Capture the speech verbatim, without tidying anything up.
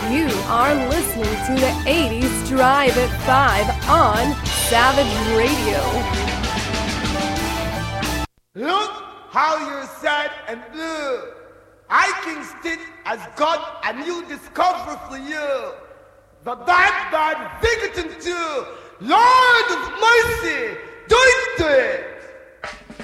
You are listening to the eighties Drive at five on Savage Radio. Look how you're sad and blue. I, Kingston, has got a new discovery for you. The bad, bad Biggerton too. Lord of mercy, do it to it.